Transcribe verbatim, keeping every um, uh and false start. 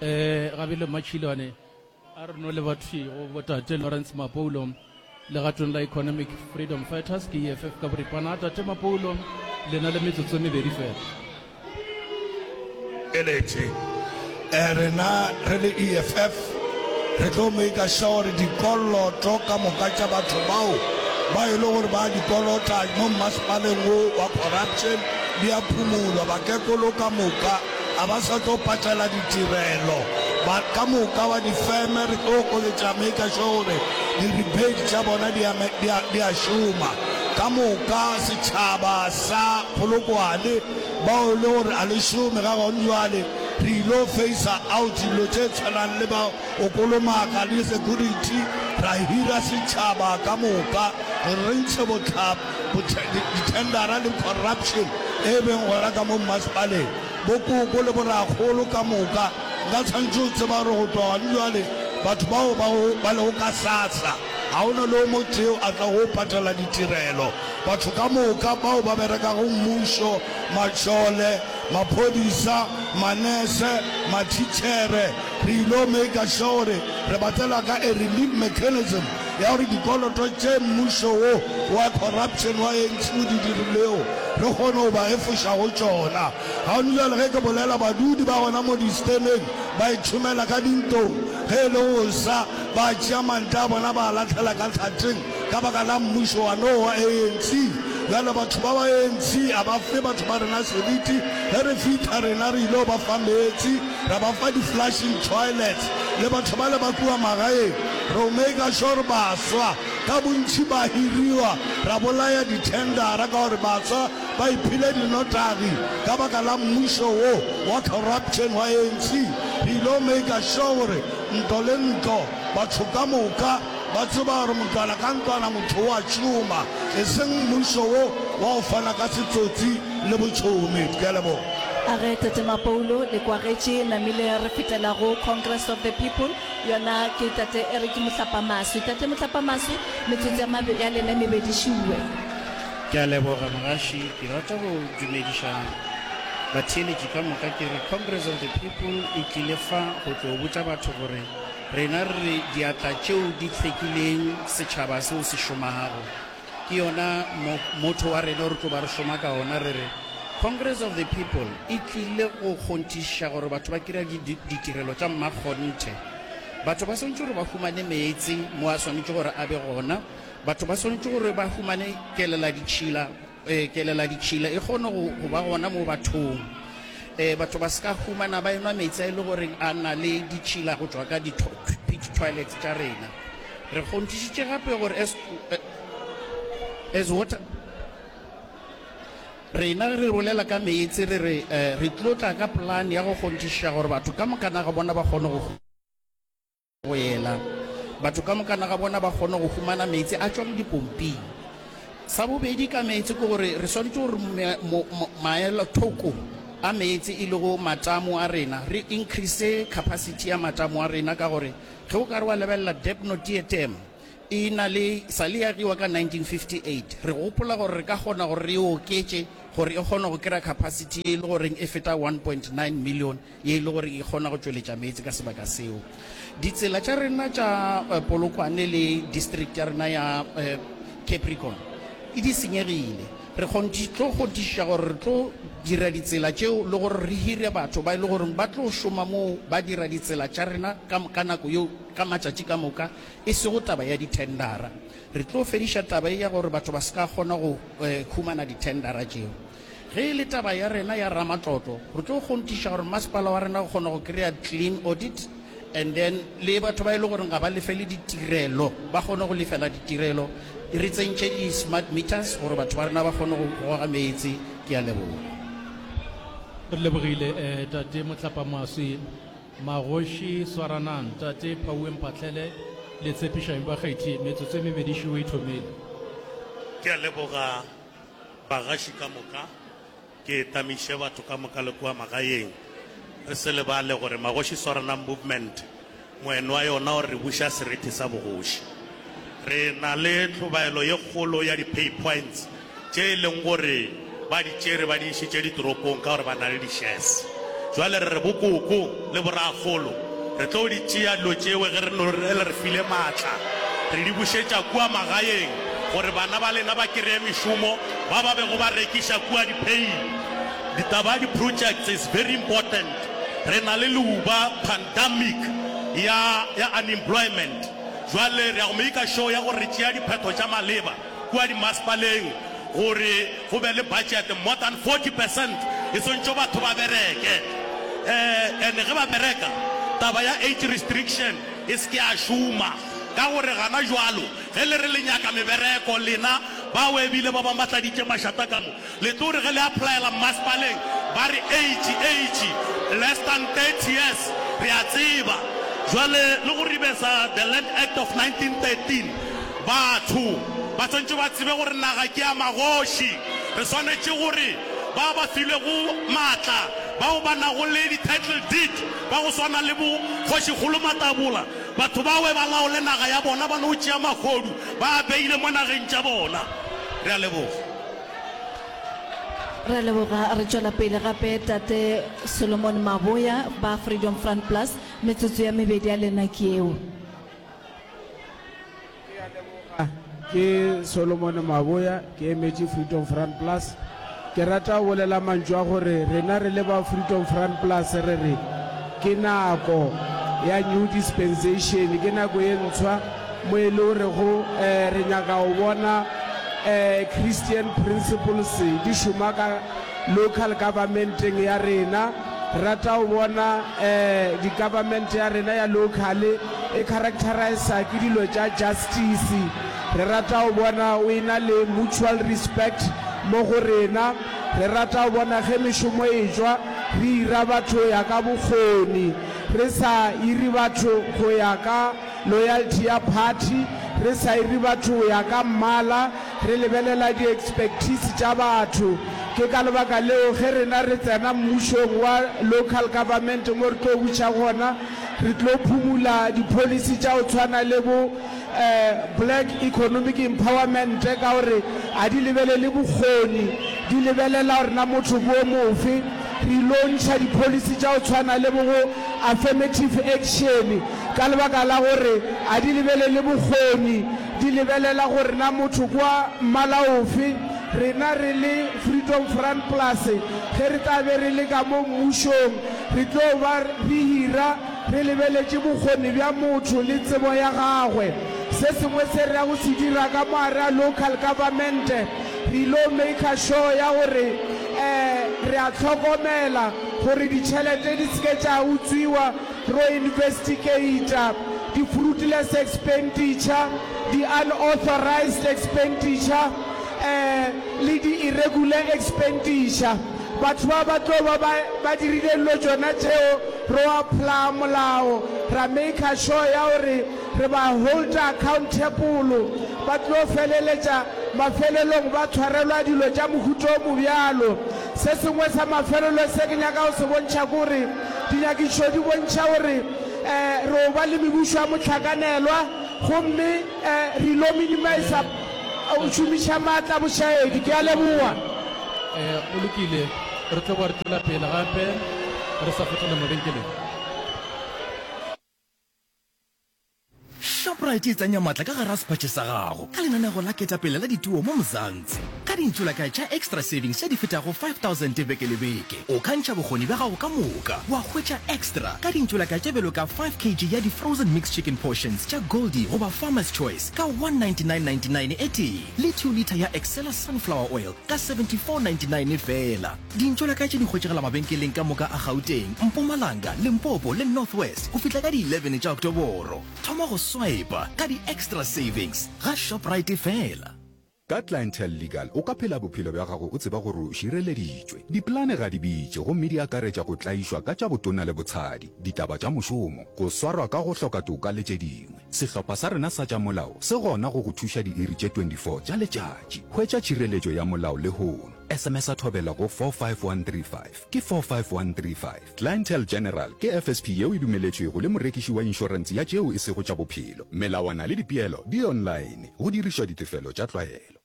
eh gabile machilwane a re no le batho go botate Lawrence Mapoulo legatong la Economic Freedom Fighters ke E F F ka boripana tate Mapoulo le na le metsotso e mebedi fela eletse erena re le E F F re tlo make sure dikoloto ka moka tša batho bao ba e le gore ba dikolota mo masepaleng o wa corruption di a phumulwa bakekolo ka moka a ba sa tlo patela ditirelo ba ka moka wa difeme re tlo koletša make sure di-rebate tša bona di a šoma ka moka setšhaba sa Polokwane bao le gore a le šome ga gone jwale re ilo facea out dilo tše tshwanang le ba okolomaka le security ra hira setšhaba ka moka re ntshe ditendara le corruption e beng gona ka mo masepaleng bokoko le boragolo ka moka nka tshwantse o tseba re go tloga le jwale batho bao ba le go ka sasa ga ona le o motheo a tla go patela ditirelo batho ka moka bao ba berekago mmušo matšole maphodisa manese mathitšhere re ilo make sure re batlela ka a relief mechanism ya gore dikoloto tše mmušo wo wa corruption wa N C o di dirilego re kgone go ba efoša go tšona ga o jale ge ke bolela badudi ba gona mo disteneng ba ithomela ka dintong ge e le go sa ba tšea manta a bona ba latlhela ka tlhateng ka baka la mmušo wa no wa A N C jale batho ba ba A N C a ba fe batho ba rena seriti ge re fitlha rena re ile ba fa metsi ra ba fa di-flushing toilets le batho ba le ba kua magaeng re make sure baswa ka bontši ba hiriwa ra bolaya ditendara ka gore baswa ba iphile dinotagi ka baka la mmušo wo wa corruption wa A N C re ilo make sure gore nto le nto batho ka moka ba tseba gore motlwana ka ntlwana motho wa tšhuma e seng mmušo wo wa go fana ka setsotsi le botšhomi ke a leboga a re tate Mapoulo le kwagetše namile re fetela go Congress of the People yona ke tate Eric Mohlapamaswi tate Mohlapamaswi metsotso ya mabedi ya lena mebedišiwe ke a leboga mogaši ke rata go dumediša batheeletši ka moka ke re Congress of the People e tlile fa go tlo botša batho gore rena re diatla tšeo di hlekileng setšhaba seo se šomago ke yona motho wa rena re tlo ba re šoma ka ona re re Congress of the People e tlile go kgontiša gore batho ba kry-a ditirelo tša mmakgonthe batho ba swantse gore ba humane meetse mo a swanetše gore a be gona batho ba swantse gore ba humane kelela ditšhila kelela ditšhila e kgone go ba gona mo bathong um batho ba se ka humana ba enwa meetse a e le gore a na le ditšhila go tswa ka di-pit toilets tša rena re kgontišitše gape gore as water rena re bolela ka meetse re re re tlotla ka plan ya go kgontiša gore batho ka mokana ga bona ba kgone go ela batho ka mokana ga bona ba kgone go humana meetse a tšwa mo dipomping sa bobedi ka meetse ke gore re swantse gore maelo thoko a meetse e le go matamo a rena re increase capacity ya matamo a rena ka gore ge o ka re wa lebelela Depno Dietem e na le sa le agiwa ka nineteen fifty-eight re gopola gore re ka kgona gore re oketse gore e kgona go kry-a capacity e le goreng e feta one point nine million ye e le gore e kgona go tšweletša meetse ka sebaka seo ditsela tša rena tša Polokwane le district ya rena ya Capricorn e di senyegile re tlo kgontiša gore re tlo dira ditsela tšeo le gore re hire batho ba e le gore ba tlo šoma moo ba dira ditsela tša rena ka nako yeo ka matšatši ka moka e sego taba ya ditendara re tlo fediša taba ya gore batho ba se ka kgona go humana ditendara tšeo ge e le taba ya rena ya ramatlotlo re tlo kgontiša gore masepala wa rena go kgona go kry-a clean audit and then le batho ba e le gore ga ba lefele ditirelo ba kgone go lefela ditirelo re tsentše di-smart meters gore batho ba rena ba kgone go goga meetse ke a leboga re lebogile tate Mohlapamaswi magoši swaranang tate Phauwe Mphahlele le tshepišang ba kgaithi metsotso e mebedišiwe e thomile ke a leboga bagaši ka moka ke tamiše batho ka moka le kua magaeng re se lebale gore magoši swaranang movement moeno wa yona gore re buša seriti sa bogoši re na le tlhobaelo ye kgolo ya di-pay points tše e leng gore ba di tšere ba di išitše ditoropong ka gore ba na le di-shares jwale re re bokoko le boragolo re tlo di tšea dilo tšewe ge re no re re file maatla re di bušetša kua magaeng gore bana ba lena ba kry-e mešomo ba ba bego ba rekiša kua di-pay ditaba di-projects is very important re na le leuba pandemic ya, ya unemployment jwale re ya go maika show ya gore re tšea dipheto tša maleba kua dimasepaleng gore go be le budget more than forty percent e swantšo batho ba bereke um and ge ba bereka taba ya age restriction e se ke a šoma ka gore gana jwalo ge le re le nyaka mebereko lena ba o ebile ba ba matladitše mašata ka mo le tlo re ge le applyela masepaleng ba re age age less than thirty years re a tseba jwale le go ribesa the Land Act of nineteen thirteen batho ba tshwantse ba tsebe gore naga ke ya magoši re swanetše gore ba ba file go maatla bao ba nago le di-title deed ba go swana le bo kgošikgolo matabola batho bawe ba laole naga ya bona ba no tšea magodu ba beile mo nageng tša bona re a leboga re a leboga re tšwela pele gape tate Solomon Maboya ba Freedom Front Plus metsotso ya mebedi ya lena ke eo ke Solomon Maboya ke emetše Freedom Front Plus ke rata o bolela mantšu a gore rena re le ba Freedom Front Plus re re ke nako ya new dispensation ke nako e ntshwa mo e le gore go re nyaka go bona Christian principles di šoma ka local governmenteng ya rena rata o bona di government ya rena ya local e characterize ke dilo tša justice re rata o bona o ena le mutual respect mo go rena re rata o bona ge mešomo e jwa re ira batho ya ka bokgoni re sa iri batho go ya ka loyalty ya party re sa iri batho ya ka mmala re lebelela di-expectise tša batho ke ka lebaka leo ge rena re tsena mmušong wa local government mo re tlo butša gona re tlo phumula di-policy tša go tshwana le bo Uh, black economic empowerment ka gore a di lebelele bokgoni di lebelela gore na motho bo mofe re launcha di-policy tša go tshwana le bogo affirmative action ka lebaka la gore a di lebelele bokgoni di lebelela gore na motho kwa mmala ofe rena re le Freedom Front Plus ge re tabe re le ka mo mmušong re tlo ba re hira re lebeletše bokgoni bja motho le tsebo ya gagwe se sengwe se re ya go se dira ka moare a local government re lo make sure ya gore um re a tlhokomela gore ditšhelete di seke tša utswiwa ro investigata di-fruitless expenditure di-unauthorized expenditure um le di-irregular expenditure batho ba ba tlo ba ba dirile dilo tsona tšeo ro apply molao ra make sure ya gore re ba hold accountable ba tlo feleletša mafelelong ba tshwarelwa dilo tša mohuto o mobjalo se sengwe sa mafelelo se ke nyaka go se bontšha kore dinyakišo di bontšha gore um re ba le mebušo ya mohlakanelwa gomme um re lo minimisa o šomiša maatla bošaedi ke a leboa um o lokile re tlo ba re tlola pele gape re sa fetlela mabenkeleng Shoprite e tsenya matla ka gara sepatše sa gago ka lenaneo la ketapele la dituo mo Mzansi ka dintšholaka tša extra savings tša di fetago five thousand beke le beke o kantšha bokgoni bja gago ka moka wa hwetša extra ka dintšholaka tša belo ka five kilograms ya di frozen mixed chicken portions tša Goldie goba Farmer's Choice ka one ninety-nine ninety-nine e tee le two liter ya Excella sunflower oil ka seventy-four ninety-nine fela dintšholaka tše di hwetšegela mabenkeleng ka moka a Gauteng, Mpumalanga, Limpopo le Northwest go fitla ka di eleven tša Oktoboro thoma go swipe ka di extra savings ga Shoprite fela ka Clientele Legal o ka phela bophelo bja gago o tseba gore o šireleditšwe diplane ga di bitše gomme di akaretša go tlaišwa ka tša botona le botshadi ditaba tša mošomo go swarwa ka go hloka toka le tše dingwe sehlopha sa rena sa tša molao se gona go go thuša diiri tše twenty-four tša letšatši hwetša tšhireletšo ya molao le hono sms a thobela go four five one three five ke four five one three five Clientele General ke F S P yeo e dumeletšwego le morekiši wa inšorense ya tšeo e sego tša bophelo melawana le dipeelo di online go dirišwa ditefelo tša tlwaelo